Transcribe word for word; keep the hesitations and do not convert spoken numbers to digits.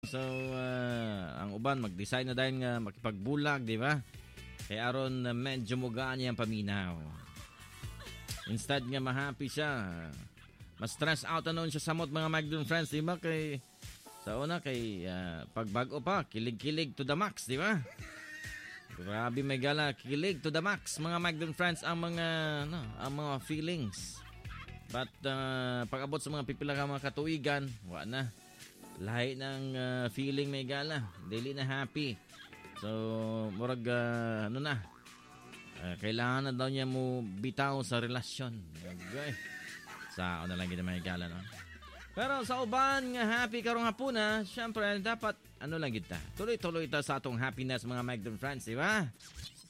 So, uh, ang uban mag-design na dahil nga makipagbulag, di ba? Kaya aron uh, medyo mugaan niya ang paminaw. Instead nga ma-happy siya. Mas stress out na noon siya samot mga Magdon friends, di ba? Kay, sa una kay uh, pagbago pa, kilig-kilig to the max, di ba? Grabe may gala, kilig to the max mga Magdon friends ang mga, no, ang mga feelings. But uh, pag-abot sa mga pipila ka mga katuigan, wala na. Lahi ng uh, feeling may gala. Daily na happy. So, murag, uh, ano na. Uh, kailangan na daw niya mo bitaw sa relasyon. Okay. Sa ano lang kita may gala, no? Pero sa uban nga happy karong hapuna, syempre dapat, ano lang kita. Tuloy-tuloy ito sa atong happiness mga Magdon friends, di ba?